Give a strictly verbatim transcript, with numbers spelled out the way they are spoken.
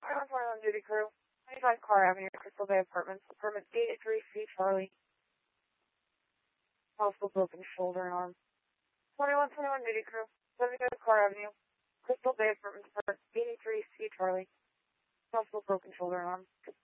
one twenty-one duty crew, twenty-five Car Avenue, Crystal Bay Apartments, apartment eighty-three C, Charlie. Possible broken shoulder and arm. twenty-one twenty-one duty crew, seventy-five Car Avenue, Crystal Bay Apartments, apartment eighty-three C, Charlie. Possible broken shoulder and arm.